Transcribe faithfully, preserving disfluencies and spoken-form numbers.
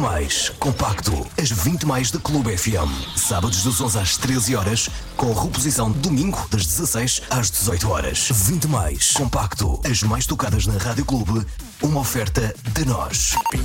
mais compacto. As vinte mais da Clube F M. Sábados das onze às treze horas, com reposição domingo das dezasseis às dezoito horas. vinte mais compacto. As mais tocadas na Rádio Clube. Uma oferta de nós.